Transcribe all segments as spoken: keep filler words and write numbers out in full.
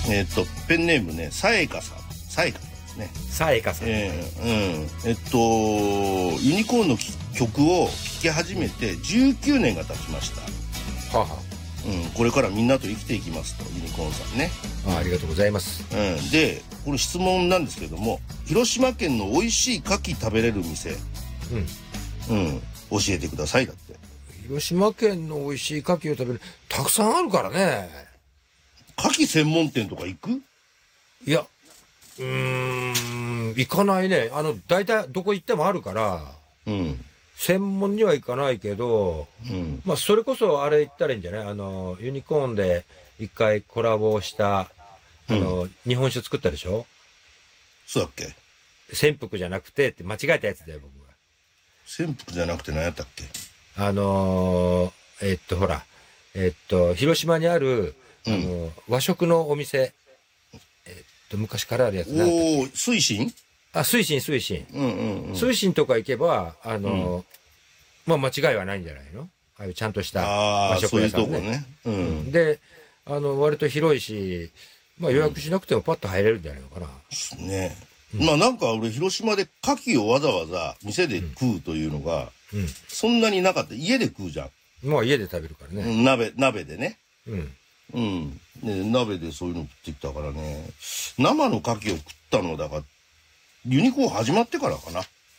えっとペンネームね、さえかさん、さえかさんですね。 さえかさん、 えー、うん、えっとユニコーンの曲を聴き始めてじゅうきゅうねんが経ちました。 はあはあ、 うん、これからみんなと生きていきますと、ユニコーンさんね。 あ, ありがとうございます、 うん、でこれ質問なんですけども、広島県の美味しい牡蠣食べれる店、うん、うん、教えてくださいだって。 広島県の美味しい牡蠣を食べる、たくさんあるからね。 牡蠣専門店とか行く？ いや、うーん、行かないね。あの大体どこ行ってもあるから、うん、専門には行かないけど、うん、まあそれこそあれ行ったらいいんじゃない？あのユニコーンで一回コラボしたあの、うん、日本酒作ったでしょ？ そうだっけ？ 潜伏じゃなくてって間違えたやつだよ僕は。 潜伏じゃなくて何やったっけ？ あのー、えー、っとほらえー、っと広島にある、うん、あの和食のお店、えー、っと昔からあるやつなんだっけ？ おー、水深？ あ、水深水深、うんうんうん、水深とか行けばあのーうん、まあ間違いはないんじゃないの？ああいうちゃんとした和食屋さんね。そういうとこね、うん、であの割と広いし、まあ、予約しなくてもパッと入れるんじゃないのかな、 うん、ね、うん、まあなんか俺広島で牡蠣をわざわざ店で食うというのが、うん、そんなになかった。家で食うじゃん。 まあ家で食べるからね、 うん、鍋鍋でね、 うんうん、ね、鍋でそういうの食ってきたからね。生の牡蠣を食ったのだからユニコーン始まってからかな。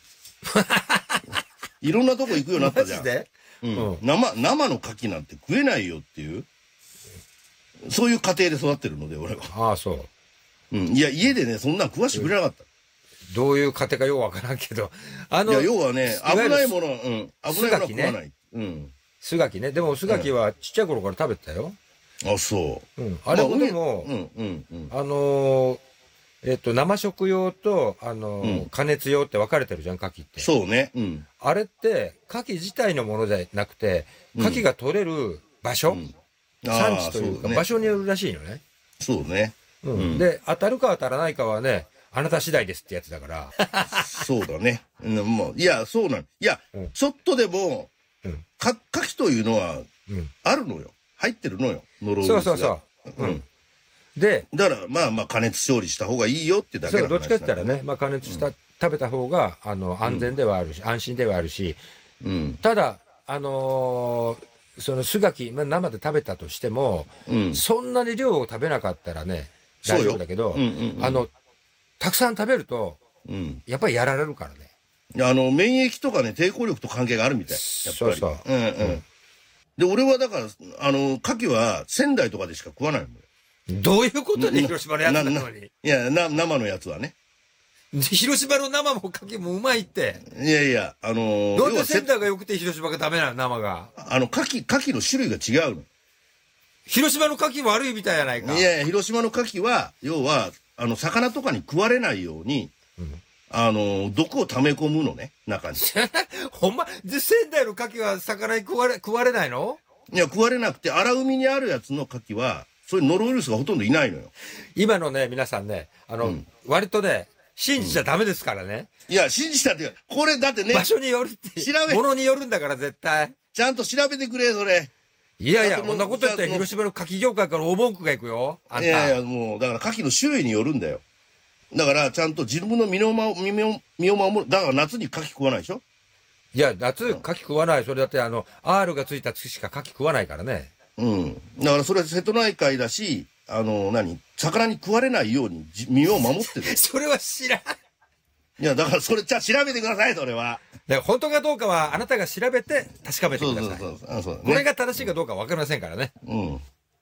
いろんなとこ行くようになったじゃん。 マジで？ うんうん、生, 生の牡蠣なんて食えないよっていう、そういう家庭で育ってるので俺は。 ああそう、 うん、いや家でねそんなん食わしてくれなかった。 どういう家庭かようわからんけど、あのいや要はね危ないもの、うん、危ないものは食わない。うん。 スガキね。でもスガキはちっちゃい頃から食べてたよ。 あ、そう。 うん。あれもでも、うんうんうん、あのー、えっと生食用とあのーうん、加熱用って分かれてるじゃん牡蠣って。 そうね。うん。 あれって牡蠣自体のものじゃなくて牡蠣が取れる場所、うん、産地というか、ね、場所によるらしいのね。 そうね。 うん。うん、で当たるか当たらないかはね。あなた次第ですってやつだから。 そうだね。うん、もういやそうなの。いや、うん、ちょっとでも、うん、か牡蠣というのは、うん、あるのよ。入ってるのよ。ノロウイルスが。そうそうそう。うん。で、だからまあまあ加熱調理した方がいいよってだけの話なんだ。 そう、どっちかって言ったらね、まあ加熱した、うん、食べた方があの安全ではあるし、うん、安心ではあるし、うん、ただあのー、そのスガキ、まあ、生で食べたとしても、うん、そんなに量を食べなかったらね大丈夫だけど、うんうんうん、あのたくさん食べると、うん、やっぱりやられるからね。 あの免疫とかね抵抗力と関係があるみたい。やっぱり。そうそう。うんうん。うん、で俺はだからあの牡蠣は仙台とかでしか食わないもん。どういうことで広島のやつなのに。 いやな生のやつはね。 広島の生も牡蠣もうまいって。 いやいやあのー、 どうして仙台が良くて広島がダメなの生が。 あの牡蠣牡蠣の種類が違うの。 広島の牡蠣悪いみたいやないか。 いやいや広島の牡蠣は要はあの魚とかに食われないように、うん、あの毒を溜め込むのね中に。 ほんまで仙台の牡蠣は魚に食われ食われないの？ いや食われなくて荒海にあるやつの牡蠣はそういうノロウイルスがほとんどいないのよ。 今のね皆さんねあの、うん、割とね信じちゃダメですからね。 うん、いや信じたってこれだってね場所によるって調べ物によるんだから絶対ちゃんと調べてくれそれ。 いやいやこんなこと言ったら広島の牡蠣業界から大文句がいくよあんた。 いやいやもうだから牡蠣の種類によるんだよ。だからちゃんと自分の身の身を身を守る。だから夏に牡蠣食わないでしょ。 いや夏牡蠣食わない。それだってあの R がついた月しか牡蠣食わないからね。うんだからそれは瀬戸内海だしあの何魚に食われないように身を守ってる。 それは知らん。 いやだからそれじゃあ調べてくださいそれは。 で本当かどうかはあなたが調べて確かめてください。そうそうそうそう、ね、これが正しいかどうかわかりませんからね。うん。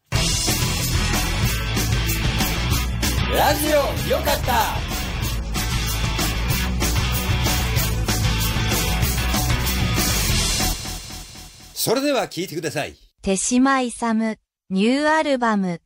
ラジオよかった。それでは聞いてください。 手島勇ニューアルバム